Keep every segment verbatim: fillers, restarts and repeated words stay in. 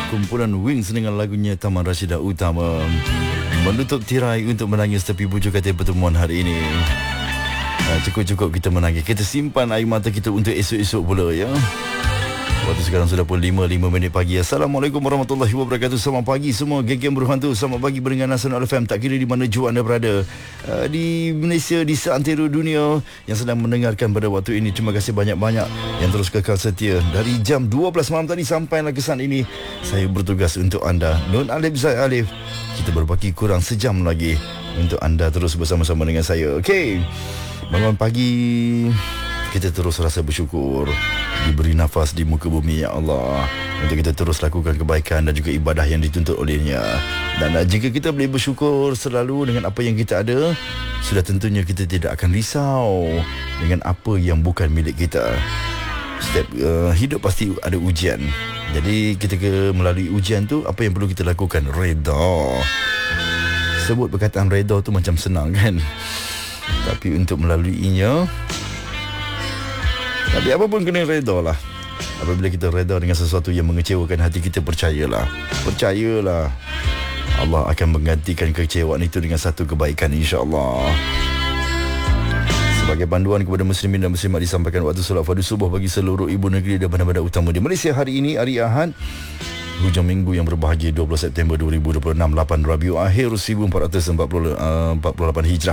Kumpulan Wings dengan lagunya Taman Rashidah Utama menutup tirai untuk menangis tepi bujur katil pertemuan hari ini. Cukup-cukup kita menangis, kita simpan air mata kita untuk esok-esok pula ya. Waktu sekarang sudah pukul lima lima minit pagi. Assalamualaikum warahmatullahi wabarakatuh. Selamat pagi semua geng-geng berhantu. Selamat pagi mendengar Nasional F M. Tak kira di mana jua anda berada, uh, di Malaysia, di seantero dunia yang sedang mendengarkan pada waktu ini. Terima kasih banyak-banyak yang terus kekal setia. Dari jam dua belas malam tadi sampailah ke saat ini, saya bertugas untuk anda. Nun Alif Zaid Alif. Kita berbaki kurang sejam lagi untuk anda terus bersama-sama dengan saya. Okey, bangun pagi kita terus rasa bersyukur diberi nafas di muka bumi, ya Allah, untuk kita terus lakukan kebaikan dan juga ibadah yang dituntut olehnya. Dan uh, jika kita boleh bersyukur selalu dengan apa yang kita ada, sudah tentunya kita tidak akan risau dengan apa yang bukan milik kita. Setiap uh, hidup pasti ada ujian. Jadi ketika melalui ujian tu, apa yang perlu kita lakukan? Reda. Sebut perkataan reda tu macam senang kan, tapi untuk melaluinya, tapi apa pun kena reda lah. Apabila kita reda dengan sesuatu yang mengecewakan hati kita, percayalah, Percayalah Allah akan menggantikan kekecewaan itu dengan satu kebaikan, insya-Allah. Sebagai panduan kepada muslimin dan muslimat, disampaikan waktu solat fardu subuh bagi seluruh ibu negeri dan bandar-bandar utama di Malaysia hari ini, hari Ahad, hujung minggu yang berbahagia, dua puluh September dua ribu dua puluh enam, lapan Rabiul Akhir seribu empat ratus empat puluh lapan Hijrah.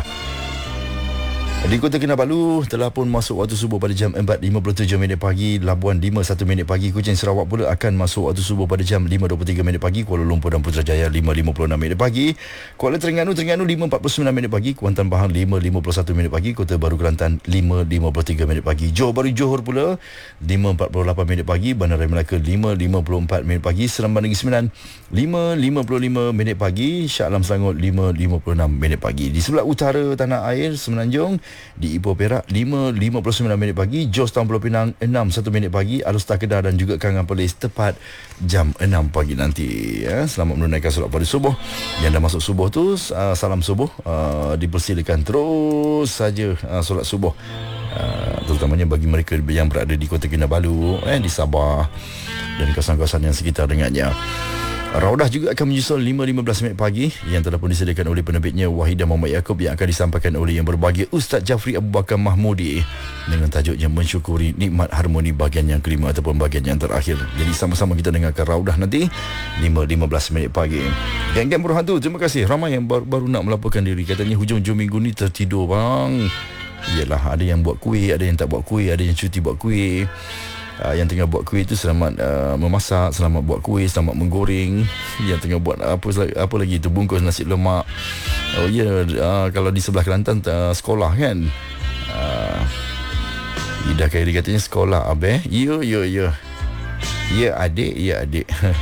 Di Kota Kinabalu telah pun masuk waktu subuh pada jam empat lima puluh tujuh minit pagi. Labuan lima satu minit pagi. Kuching Sarawak pula akan masuk waktu subuh pada jam lima dua puluh tiga minit pagi. Kuala Lumpur dan Putrajaya lima lima puluh enam minit pagi. Kuala Terengganu Terengganu lima empat puluh sembilan minit pagi. Kuantan Pahang lima lima puluh satu minit pagi. Kota Baru Kelantan lima lima puluh tiga minit pagi. Johor Bahru Johor pula lima empat puluh lapan minit pagi. Bandar Raya Melaka lima lima puluh empat minit pagi. Seremban Negeri Sembilan lima lima puluh lima minit pagi. Shah Alam Selangor lima lima puluh enam minit pagi. Di sebelah utara tanah air, Semenanjung, di Ipoh Perak lima lima puluh sembilan minit pagi. Jos Town Pulau Pinang enam satu minit pagi. Alor Setar Kedah dan juga Kangan Perlis tepat jam enam pagi nanti ya. Selamat menunaikan solat fardu subuh. Yang dah masuk subuh tu, uh, salam subuh, uh, dipersilakan terus saja uh, solat subuh, uh, terutamanya bagi mereka yang berada di Kota Kinabalu, eh, di Sabah dan kawasan-kawasan yang sekitar dengannya. Raudah juga akan menyusul lima lima belas minit pagi yang telah pun disediakan oleh penerbitnya Wahidah Muhammad Yaakob, yang akan disampaikan oleh yang berbahagia Ustaz Jafri Abu Bakar Mahmudi dengan tajuknya Mensyukuri Nikmat Harmoni bahagian yang kelima ataupun bahagian yang terakhir. Jadi sama-sama kita dengarkan Raudah nanti lima lima belas minit pagi. Geng-geng berhantu, terima kasih. Ramai yang baru, baru nak melaporkan diri, katanya hujung-hujung minggu ni tertidur bang. Yalah, ada yang buat kuih, ada yang tak buat kuih, ada yang cuti buat kuih. Uh, yang tengah buat kuih itu selamat uh, memasak, selamat buat kuih, selamat menggoreng. Yang tengah buat apa apa lagi itu, bungkus nasi lemak. Oh ya, yeah, uh, kalau di sebelah Kelantan uh, sekolah kan. Uh, Ida Khairi katanya sekolah abe. Ya ya ya. Ya adik, ya adik.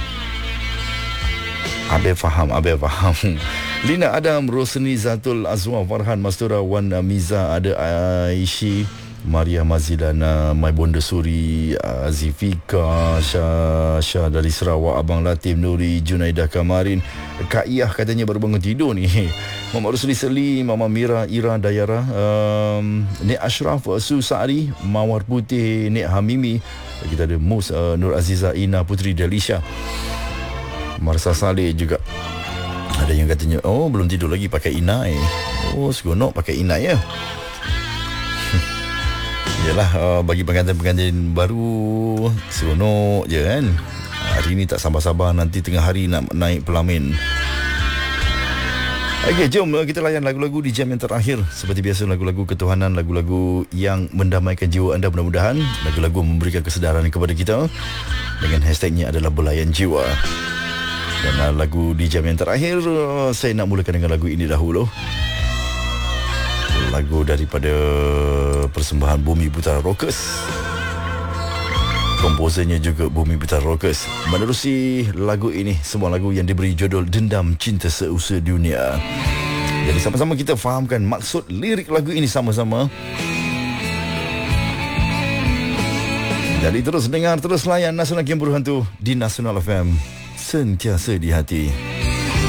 Abe faham, abe faham. Lina Adam, Rosni Zatul Azwa, Farhan Mastura, Wan Miza, ada Aishi, Maria Mazilana, My Bonda Suri, Azifika, Syah, Syah dari Sarawak, Abang Latif Nuri, Junaidah Kamarin, Kak Iyah katanya baru bangun tidur ni, Muhammad Rusli Selim, Mama Mira, Ira Dayara, um, Nek Ashraf, Su Sa'ari, Mawar Putih, Nek Hamimi, kita ada Mus, uh, Nur Aziza, Ina Putri Dalisha, Marsa Saleh juga. Ada yang katanya, oh belum tidur lagi pakai inai. Oh seronok pakai inai ya. Yalah, uh, bagi pengantin-pengantin baru seronok je kan. Hari ni tak sabar-sabar nanti tengah hari nak naik pelamin. Okey, jom kita layan lagu-lagu di jam yang terakhir. Seperti biasa, lagu-lagu ketuhanan, lagu-lagu yang mendamaikan jiwa anda mudah-mudahan. Lagu-lagu memberikan kesedaran kepada kita. Dengan hashtagnya adalah Belayan Jiwa. Dan uh, lagu di jam yang terakhir, uh, saya nak mulakan dengan lagu ini dahulu. Lagu daripada persembahan Bumi Putra Rockers. Komposernya juga Bumi Putra Rockers. Menerusi lagu ini, sebuah lagu yang diberi judul Dendam Cinta Seusaha Dunia. Jadi sama-sama kita fahamkan maksud lirik lagu ini sama-sama. Jadi terus dengar, terus layan Nasional Game Berhantu di Nasional F M. Sentiasa di hati.